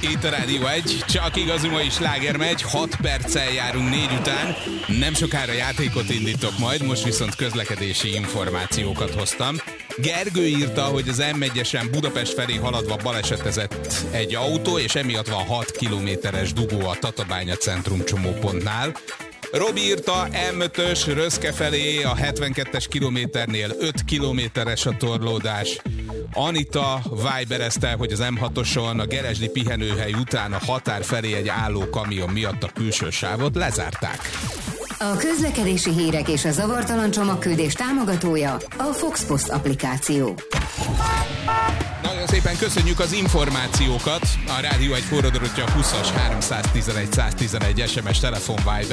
Itt a Rádió 1, csak igazi mai sláger megy, 6 perccel járunk 4 után. Nem sokára játékot indítok majd, most viszont közlekedési információkat hoztam. Gergő írta, hogy az M1-esen Budapest felé haladva balesetezett egy autó, és emiatt van 6 kilométeres dugó a Tatabánya centrum csomópontnál. Robi írta, M5-ös Röszke felé a 72-es kilométernél 5 kilométeres a torlódás. Anita viberezte, hogy az M6-oson a Geresdi pihenőhely után a határ felé egy álló kamion miatt a külső sávot lezárták. A közlekedési hírek és a zavartalan csomagküldés támogatója a Fox Post applikáció. Nagyon szépen köszönjük az információkat. A Rádió egy forradalotja 20-as 311 111 SMS telefon Viber.